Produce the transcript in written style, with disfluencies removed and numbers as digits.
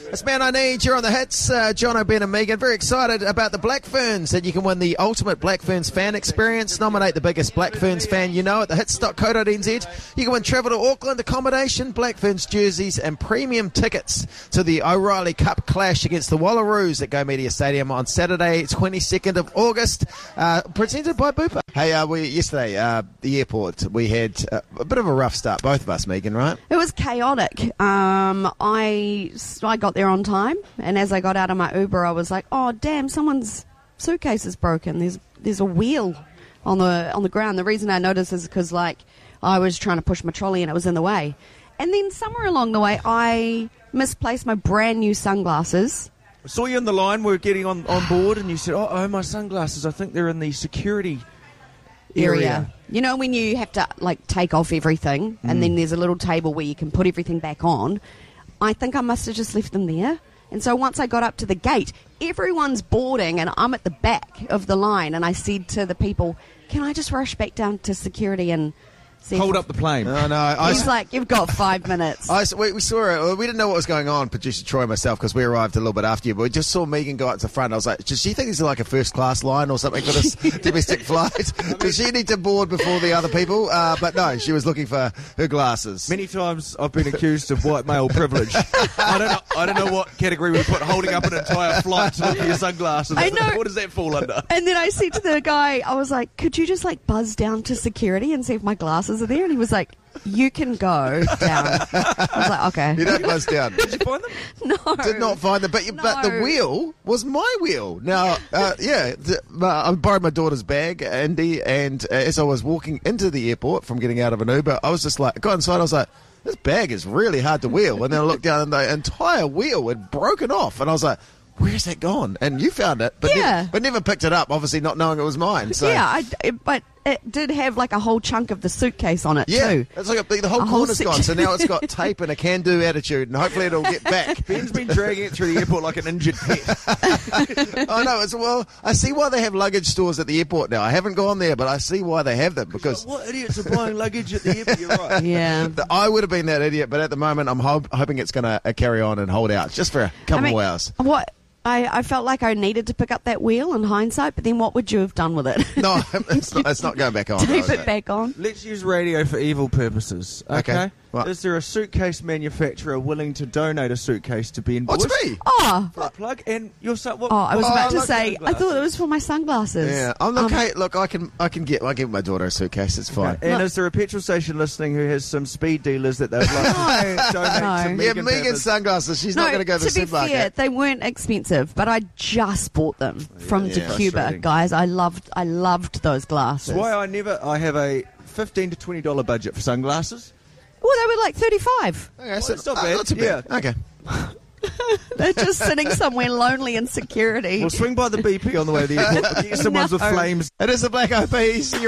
It's Man I Need. You're on the hits. John O'Ben and Megan. Very excited about the Black Ferns, and you can win the ultimate Black Ferns fan experience. Nominate the biggest Black Ferns fan you know at thehits.co.nz. You can win travel to Auckland, accommodation, Black Ferns jerseys, and premium tickets to the O'Reilly Cup clash against the Wallaroos at Go Media Stadium on Saturday, 22nd of August. Presented by Bupa. Hey, yesterday, the airport, we had a bit of a rough start, both of us, Megan, right? It was chaotic. I got there on time, and as I got out of my Uber, I was like, "Oh, damn! Someone's suitcase is broken. There's a wheel on the ground." The reason I noticed is because I was trying to push my trolley and it was in the way. And then somewhere along the way, I misplaced my brand new sunglasses. I saw you on the line. We were getting on board, and you said, "Oh, my sunglasses! I think they're in the security area." You know when you have to take off everything, and then there's a little table where you can put everything back on. I think I must have just left them there. And so once I got up to the gate, everyone's boarding and I'm at the back of the line, and I said to the people, "Can I just rush back down to security and see hold up the plane?" Oh, no. He's like, "You've got 5 minutes." We saw it. We didn't know what was going on, producer Troy and myself, because we arrived a little bit after you, but we just saw Megan go up to the front. I was like, does she think this is like a first-class line or something for this domestic flight? Does she need to board before the other people? But no, she was looking for her glasses. Many times I've been accused of white male privilege. I don't know what category we put holding up an entire flight to look for your sunglasses. I know. What does that fall under? And then I said to the guy, I was like, "Could you just buzz down to security and see if my glasses are there?" And he was like, "You can go down." I was like, "Okay." You don't buzz down. Did you find them? No. Did not find them, but the wheel was my wheel. Now, I borrowed my daughter's bag, Andy, and as I was walking into the airport from getting out of an Uber, I was just like, I got inside, I was like, this bag is really hard to wheel. And then I looked down and the entire wheel had broken off, and I was like, where's that gone? And you found it, but never picked it up, obviously not knowing it was mine. So. Yeah, but it did have a whole chunk of the suitcase on it too. It's like the whole corner's gone, so now it's got tape and a can-do attitude, and hopefully it'll get back. Ben's been dragging it through the airport like an injured pet. I know. I see why they have luggage stores at the airport now. I haven't gone there, but I see why they have them, because... What idiots are buying luggage at the airport? You're right. Yeah. I would have been that idiot, but at the moment I'm hoping it's going to carry on and hold out, just for a couple more hours. I felt like I needed to pick up that wheel in hindsight, but then what would you have done with it? No, it's not going back on. Tape it back on. Let's use radio for evil purposes. Okay. What? Is there a suitcase manufacturer willing to donate a suitcase to Ben Bush? Oh, to me? Oh. For a plug? And your son... I was about to say, I thought it was for my sunglasses. Yeah. Look, I can get my daughter a suitcase. It's fine. Okay. And is there a petrol station listening who has some speed dealers that they'd like to donate to Megan? Yeah, Megan's sunglasses. She's not going to go to the supermarket. To be fair, they weren't expensive, but I just bought them from Cuba, guys. I loved those glasses. That's why I have a $15 to $20 budget for sunglasses. Well, they were like $35. Okay, so it's not bad. Not too bad. Yeah. Okay. They're just sitting somewhere lonely in security. We'll swing by the BP on the way to the airport. Get someone's with flames. It is the Black Eyed Peas.